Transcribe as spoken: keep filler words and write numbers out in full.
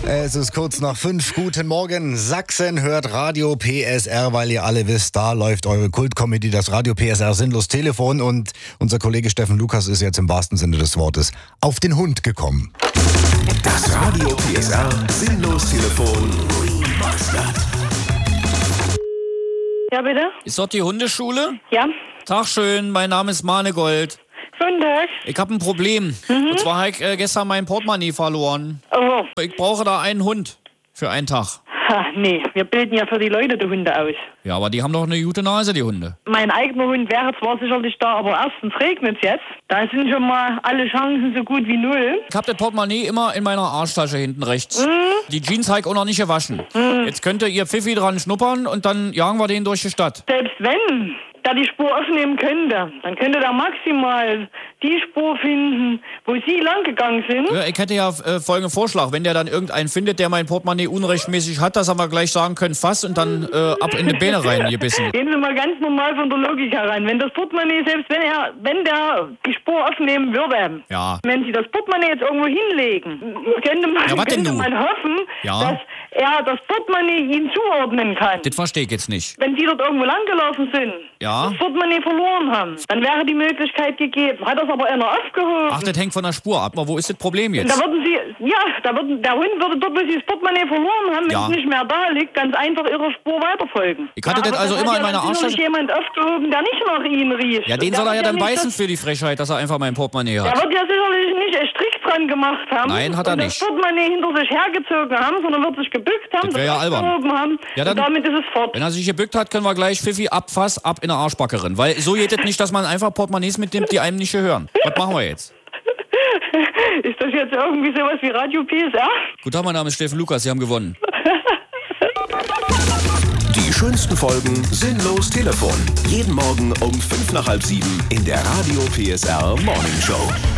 Es ist kurz nach fünf. Guten Morgen. Sachsen hört Radio P S R, weil ihr alle wisst, da läuft eure Kultcomedy, das Radio P S R Sinnlos Telefon. Und unser Kollege Steffen Lukas ist jetzt im wahrsten Sinne des Wortes auf den Hund gekommen. Das Radio P S R Sinnlos Telefon Remastered. Ja, bitte? Ist dort die Hundeschule? Ja. Tag schön, mein Name ist Manegold. Guten Tag. Ich habe ein Problem. Mhm. Und zwar habe ich äh, gestern mein Portemonnaie verloren. Oh. Ich brauche da einen Hund für einen Tag. Ha, nee, wir bilden ja für die Leute die Hunde aus. Ja, aber die haben doch eine gute Nase, die Hunde. Mein eigener Hund wäre zwar sicherlich da, aber erstens regnet es jetzt. Da sind schon mal alle Chancen so gut wie null. Ich habe das Portemonnaie immer in meiner Arschtasche hinten rechts. Mhm. Die Jeans habe ich auch noch nicht gewaschen. Mhm. Jetzt könnte ihr Pfiffi dran schnuppern und dann jagen wir den durch die Stadt. Selbst wenn der die Spur aufnehmen könnte, dann könnte der maximal die Spur finden, wo Sie lang gegangen sind. Ja, ich hätte ja äh, folgenden Vorschlag. Wenn der dann irgendeinen findet, der mein Portemonnaie unrechtmäßig hat, dass wir gleich sagen können, fass und dann äh, ab in die Beine rein gebissen. Gehen Sie mal ganz normal von der Logik herein. Wenn das Portemonnaie, selbst wenn er, wenn der die Spur aufnehmen würde, Ja. wenn Sie das Portemonnaie jetzt irgendwo hinlegen, könnte man, Ja, was denn könnte nun? man hoffen, Ja. dass er das Portemonnaie Ihnen zuordnen kann. Das verstehe ich jetzt nicht. Wenn Sie dort irgendwo langgelaufen sind, Ja. das Portemonnaie verloren haben, dann wäre die Möglichkeit gegeben. Hat das aber einer aufgehoben. Ach, das hängt von der Spur ab. Aber wo ist das Problem Da jetzt? würden Sie, ja, da würden, der Hund würde dort, wo Sie das Portemonnaie verloren haben, wenn Ja. es nicht mehr da liegt, ganz einfach Ihrer Spur weiterfolgen. Ich hatte das aber also hat immer ja in meiner dann sicherlich Arschtasche. jemand aufgehoben, der nicht nach Ihnen riecht. Ja, den Der soll er wird ja dann nicht beißen das- für die Frechheit, dass er einfach mein Portemonnaie Der hat. wird ja sicherlich nicht einen Strick dran gemacht haben. Nein, hat er und nicht. das Portemonnaie hinter sich hergezogen haben, sondern wird sich gebückt haben, Das wär ja albern. aufgehoben haben Ja, dann- und damit ist es fort. Wenn er sich gebückt hat, können wir gleich Pfiffi ab, Fass, ab in der Arschbackerin. Weil so geht es nicht, dass man einfach Portemonnaies mitnimmt, die einem nicht gehören. Was machen wir jetzt? Ist das jetzt irgendwie sowas wie Radio P S R? Guten Tag, mein Name ist Steffen Lukas, Sie haben gewonnen. Die schönsten Folgen Sinnlos Telefon. Jeden Morgen um fünf nach halb sieben in der Radio P S R Morning Show.